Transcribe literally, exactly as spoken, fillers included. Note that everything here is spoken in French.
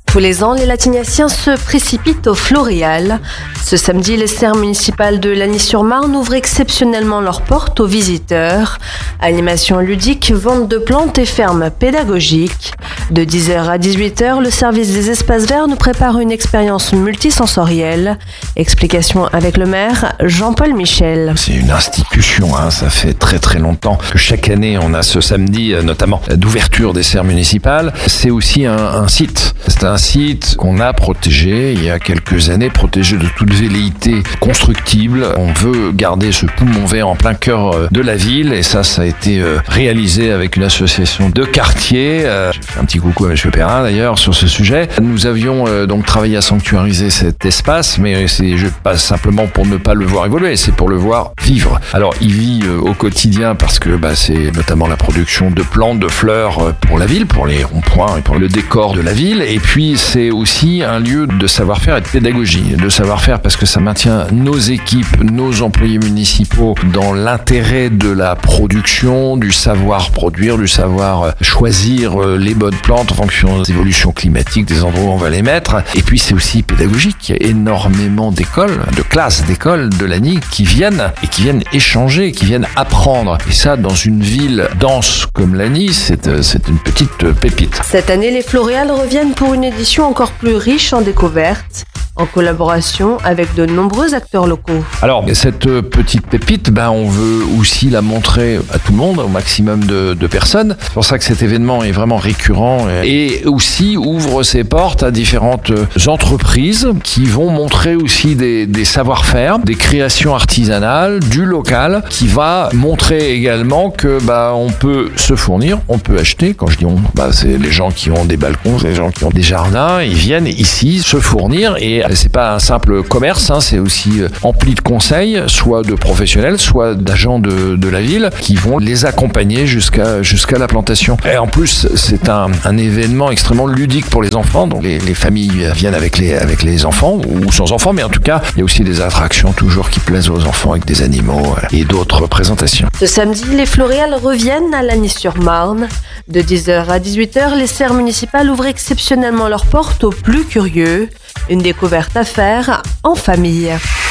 Tous les ans, les Latinassiens se précipitent au Floréal. Ce samedi, les serres municipales de Lagny-sur-Marne ouvrent exceptionnellement leurs portes aux visiteurs. Animation ludique, vente de plantes et ferme pédagogique. De dix heures à dix-huit heures, le service des espaces verts nous prépare une expérience multisensorielle. Explication avec le maire, Jean-Paul Michel. C'est une institution, hein, ça fait très très longtemps que chaque année on a ce samedi notamment d'ouverture des serres municipales. C'est aussi un, un site, c'est un site qu'on a protégé il y a quelques années, protégé de toute velléité constructible. On veut garder ce poumon vert en plein cœur de la ville et ça, ça a été réalisé avec une association de quartier. J'ai fait un petit coucou à M. Perrin d'ailleurs sur ce sujet. Nous avions donc travaillé à sanctuariser cet espace, mais c'est pas simplement pour ne pas le voir évoluer, c'est pour le voir vivre. Alors il vit au quotidien parce que bah, c'est notamment la production de plantes, de fleurs pour la ville, pour les ronds-points et pour le décor de la ville. Et puis c'est aussi un lieu de savoir-faire et de pédagogie. De savoir-faire parce que ça maintient nos équipes, nos employés municipaux dans l'intérêt de la production, du savoir produire, du savoir choisir les bonnes plantes en fonction des évolutions climatiques, des endroits où on va les mettre. Et puis c'est aussi pédagogique. Il y a énormément d'écoles, de classes d'écoles de Lagny qui viennent et qui viennent échanger, qui viennent apprendre. Et ça, dans une ville dense comme Lagny, c'est, c'est une petite pépite. Cette année, les Floréales reviennent pour une édition encore plus riche en découvertes, en collaboration avec de nombreux acteurs locaux. Alors, cette petite pépite, ben, on veut aussi la montrer à tout le monde, au maximum de, de personnes. C'est pour ça que cet événement est vraiment récurrent et aussi ouvre ses portes à différentes entreprises qui vont montrer aussi des, des savoir-faire, des créations artisanales, du local, qui va montrer également que bah, on peut se fournir, on peut acheter. Quand je dis on, bah, c'est les gens qui ont des balcons, c'est les gens qui ont des jardins, ils viennent ici se fournir et c'est pas un simple commerce, hein, c'est aussi empli de conseils, soit de professionnels, soit d'agents de, de la ville qui vont les accompagner jusqu'à, jusqu'à la plantation. Et en plus, c'est un, un événement extrêmement ludique pour les enfants, donc les, les familles viennent avec les, avec les enfants ou sans enfants, mais en tout cas, il y a aussi des attractions toujours qui plaisent aux enfants avec des animaux et d'autres présentations. Ce samedi, les Floréales reviennent à Lagny-sur-Marne. De dix heures à dix-huit heures, les serres municipales ouvrent exceptionnellement leurs portes aux plus curieux. Une découverte à faire en famille.